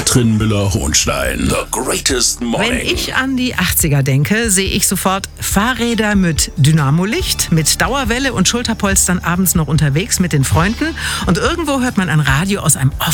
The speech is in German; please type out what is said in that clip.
Katrin Müller-Hohenstein. The Greatest Morning. Wenn ich an die 80er denke, sehe ich sofort Fahrräder mit Dynamolicht, mit Dauerwelle und Schulterpolstern abends noch unterwegs mit den Freunden. Und irgendwo hört man ein Radio aus einem